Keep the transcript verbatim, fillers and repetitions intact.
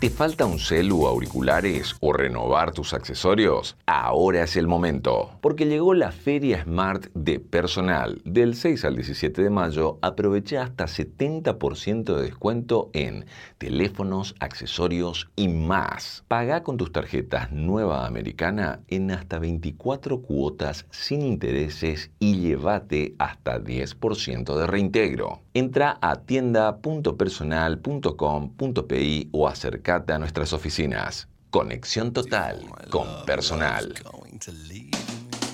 ¿Te falta un celu, auriculares o renovar tus accesorios? Ahora es el momento, porque llegó la Feria Smart de Personal. Del seis al diecisiete de mayo, aprovecha hasta setenta por ciento de descuento en teléfonos, accesorios y más. Pagá con tus tarjetas Nueva Americana en hasta veinticuatro cuotas sin intereses y llévate hasta diez por ciento de reintegro. Entra a tienda punto personal punto com punto pi o acércate a nuestras oficinas. Conexión total con Personal.